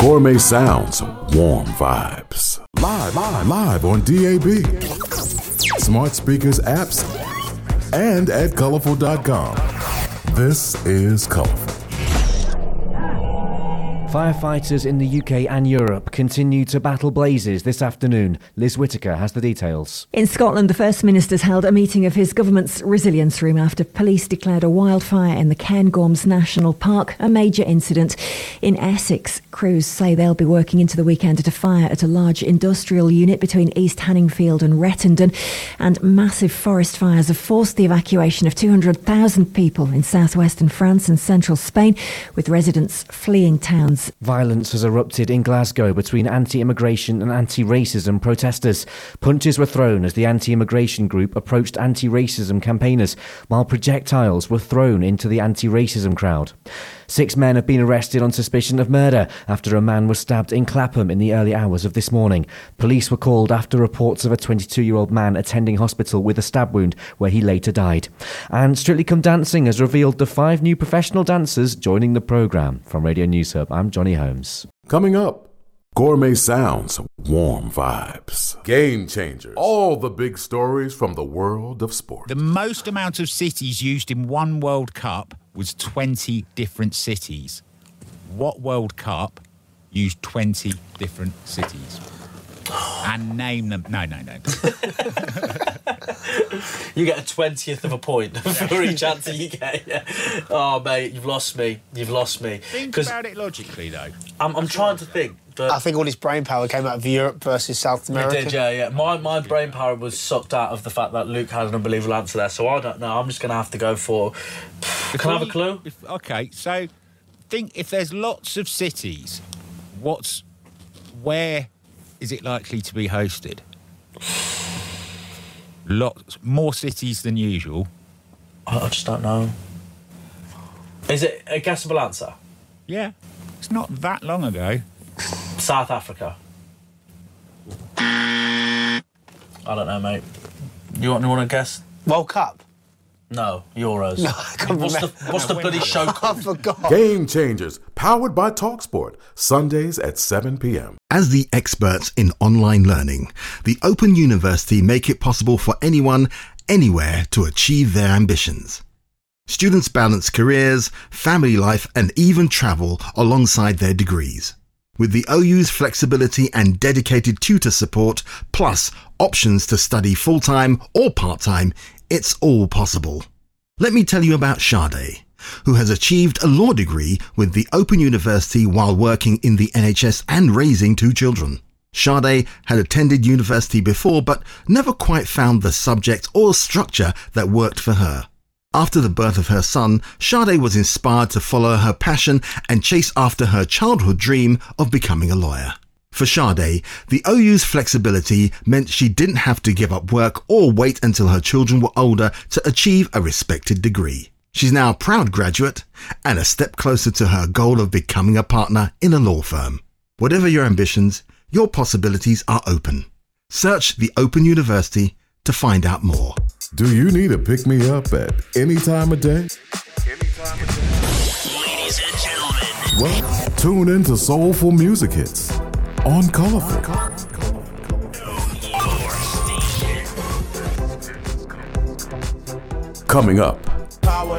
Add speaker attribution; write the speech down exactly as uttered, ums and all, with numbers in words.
Speaker 1: Gourmet sounds, warm vibes. Live, live, live on D A B, smart speakers, apps, and at colorful dot com. This is Colorful.
Speaker 2: Firefighters in the U K and Europe continue to battle blazes this afternoon. Liz Whittaker has the details.
Speaker 3: In Scotland, the First Minister's held a meeting of his government's resilience room after police declared a wildfire in the Cairngorms National Park a major incident. In Essex, crews say they'll be working into the weekend at a fire at a large industrial unit between East Hanningfield and Rettendon. And massive forest fires have forced the evacuation of two hundred thousand people in southwestern France and central Spain, with residents fleeing towns.
Speaker 2: Violence has erupted in Glasgow between anti-immigration and anti-racism protesters. Punches were thrown as the anti-immigration group approached anti-racism campaigners, while projectiles were thrown into the anti-racism crowd. Six men have been arrested on suspicion of murder after a man was stabbed in Clapham in the early hours of this morning. Police were called after reports of a twenty-two-year-old man attending hospital with a stab wound where he later died. And Strictly Come Dancing has revealed the five new professional dancers joining the programme. From Radio News Hub, I'm Johnny Holmes.
Speaker 1: Coming up, gourmet sounds, warm vibes, game changers, all the big stories from the world of sport.
Speaker 4: The most amount of cities used in one World Cup was twenty different cities. What World Cup used twenty different cities? And name them. No, no, no.
Speaker 5: You get a twentieth of a point for each answer you get. Yeah. Oh, mate, you've lost me. You've lost me.
Speaker 4: Think about it logically, though.
Speaker 5: I'm, I'm trying to think. But
Speaker 6: I think all his brain power came out of Europe versus South America.
Speaker 5: It did, yeah, yeah. My, my brain power was sucked out of the fact that Luke had an unbelievable answer there, so I don't know. I'm just going to have to go for... Can I have a clue?
Speaker 4: If, OK, so think if there's lots of cities, what's... Where is it likely to be hosted? Lots more cities than usual.
Speaker 5: I, I just don't know. Is it a guessable answer?
Speaker 4: Yeah. It's not that long ago.
Speaker 5: South Africa. I don't know, mate. You want, you want to guess?
Speaker 6: World Cup?
Speaker 5: No, Euros.
Speaker 6: No, I can't
Speaker 5: what's
Speaker 6: remember.
Speaker 5: the, what's the bloody show called?
Speaker 6: I forgot.
Speaker 1: Game Changers, powered by TalkSport, Sundays at seven p.m.
Speaker 7: As the experts in online learning, the Open University make it possible for anyone, anywhere to achieve their ambitions. Students balance careers, family life, and even travel alongside their degrees. With the O U's flexibility and dedicated tutor support, plus options to study full-time or part-time, it's all possible. Let me tell you about Sade, who has achieved a law degree with the Open University while working in the N H S and raising two children. Sade had attended university before, but never quite found the subject or structure that worked for her. After the birth of her son, Sade was inspired to follow her passion and chase after her childhood dream of becoming a lawyer. For Sade, the O U's flexibility meant she didn't have to give up work or wait until her children were older to achieve a respected degree. She's now a proud graduate and a step closer to her goal of becoming a partner in a law firm. Whatever your ambitions, your possibilities are open. Search the Open University to find out more.
Speaker 1: Do you need a pick-me-up at any time of day?
Speaker 8: Ladies and gentlemen.
Speaker 1: Well, tune in to Soulful Music Hits on Colorful. Coming up,